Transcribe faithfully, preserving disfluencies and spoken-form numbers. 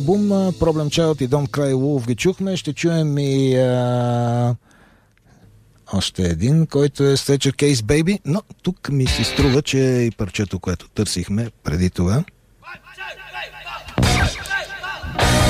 Бум, Problem Child и Don't Cry Wolf ги чухме. Ще чуем и а... още един, който е Stretcher Case Baby, но тук ми се струва, че и парчето, което търсихме преди това.